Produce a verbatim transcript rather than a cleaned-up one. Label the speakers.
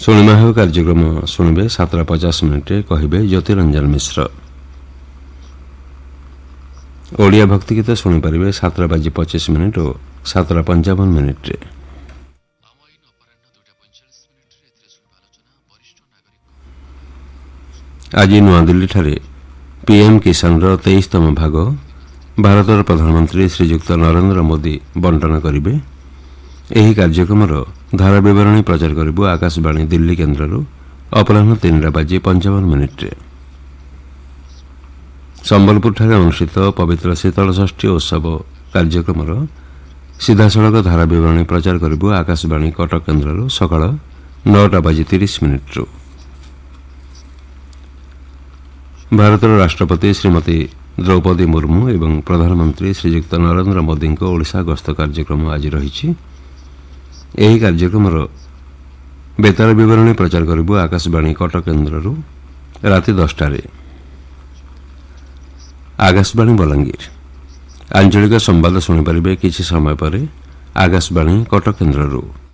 Speaker 1: ଶୁଣିବା ହେଉ କାର୍ଯ୍ୟକ୍ରମ ଶୁଣିବେ ସାତଟା ପଚାଶ ମିନିଟ୍ରେ କହିବେ ଜ୍ୟୋତିରଞ୍ଜନ ମିଶ୍ର। ଓଡ଼ିଆ ଭକ୍ତିଗୀତ ଶୁଣିପାରିବେ ସାତଟା ବାଜି ପଚିଶ ମିନିଟ୍ ଓ ସାତଟା ପଞ୍ଚାବନ ମିନିଟ୍ରେ। ଆଜି ନୂଆଦିଲ୍ଲୀଠାରେ ପିଏମ୍ କିଷାନର ତେଇଶତମ ଭାଗ ଭାରତର ପ୍ରଧାନମନ୍ତ୍ରୀ ଶ୍ରୀଯୁକ୍ତ ନରେନ୍ଦ୍ର ମୋଦି ବଣ୍ଟନ କରିବେ। ଏହି କାର୍ଯ୍ୟକ୍ରମର ଧାରାବିବରଣୀ ପ୍ରଚାର କରିବୁ ଆକାଶବାଣୀ ଦିଲ୍ଲୀ କେନ୍ଦ୍ରରୁ ଅପରାହ୍ନ ତିନିଟା ବାଜି ପଞ୍ଚାବନ ମିନିଟ୍ରେ। ସମ୍ବଲପୁରଠାରେ ଅନୁଷ୍ଠିତ ପବିତ୍ର ଶୀତଳଷଷ୍ଠୀ ଉତ୍ସବ କାର୍ଯ୍ୟକ୍ରମର ସିଧାସଳଖ ଧାରାବିବରଣୀ ପ୍ରଚାର କରିବୁ ଆକାଶବାଣୀ କଟକ କେନ୍ଦ୍ରରୁ ସକାଳ ନଅଟା ବାଜି ତିରିଶ ମିନିଟ୍ରୁ। ଭାରତର ରାଷ୍ଟ୍ରପତି ଶ୍ରୀମତୀ ଦ୍ରୌପଦୀ ମୁର୍ମୁ ଏବଂ ପ୍ରଧାନମନ୍ତ୍ରୀ ଶ୍ରୀଯୁକ୍ତ ନରେନ୍ଦ୍ର ମୋଦିଙ୍କ ଓଡ଼ିଶା ଗସ୍ତ କାର୍ଯ୍ୟକ୍ରମ ଆଜି ରହିଛି। ଏହି କାର୍ଯ୍ୟକ୍ରମର ବେତାର ବିବରଣୀ ପ୍ରଚାର କରିବୁ ଆକାଶବାଣୀ କଟକ କେନ୍ଦ୍ରରୁ ରାତି ଦଶଟାରେ। ଆକାଶବାଣୀ ବଲାଙ୍ଗୀର ଆଞ୍ଚଳିକ ସମ୍ବାଦ ଶୁଣିପାରିବେ କିଛି ସମୟ ପରେ ଆକାଶବାଣୀ କଟକ କେନ୍ଦ୍ରରୁ।